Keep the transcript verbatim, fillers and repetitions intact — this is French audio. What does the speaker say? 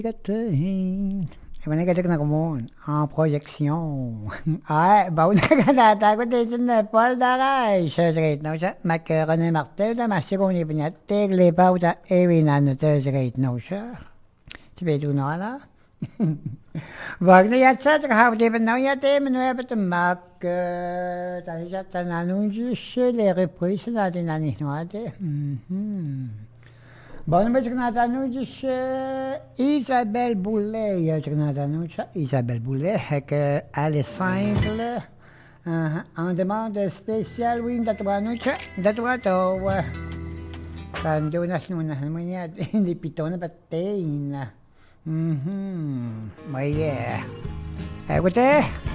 Manigatik na kumon, ang projection. Ay, baon na ka nata ko din sa Paul Daray. Surgery na siya. Magkaroon na maktel na masikong ni Pinyat. Tigli pa uta ewi na na surgery na siya. Sabihin na ka na. Wag na yatsa, tsaka hapon din pa na yate, manuya pa ito mak. Tayo siya tananong siya, le reprise natin nanin natin. Mhm. Bon, mais je n'attends Isabelle Boulet, je n'attends Isabelle Boulet, que elle est simple, uh, en demande spéciale, oui, d'atouanoucha, d'atouato, quando nascuna harmonia di pitona batteina. Mhm, ma yeah. Écoutez.